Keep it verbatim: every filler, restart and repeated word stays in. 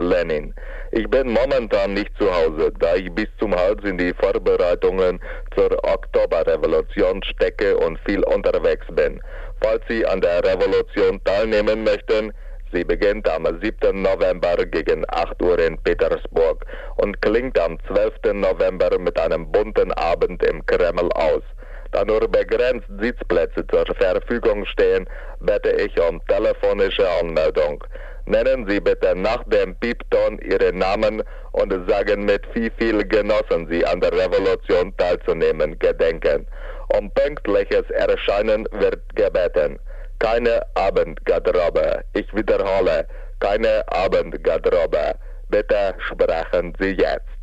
Lenin. Ich bin momentan nicht zu Hause, da ich bis zum Hals in die Vorbereitungen zur Oktoberrevolution stecke und viel unterwegs bin. Falls Sie an der Revolution teilnehmen möchten, sie beginnt am siebten November gegen acht Uhr in Petersburg und klingt am zwölften November mit einem bunten Abend im Kreml aus. Da nur begrenzt Sitzplätze zur Verfügung stehen, bitte ich um telefonische Anmeldung. Nennen Sie bitte nach dem Piepton Ihren Namen und sagen mit, wie viel Genossen Sie an der Revolution teilzunehmen gedenken. Um pünktliches Erscheinen wird gebeten. Keine Abendgarderobe. Ich wiederhole, keine Abendgarderobe. Bitte sprechen Sie jetzt.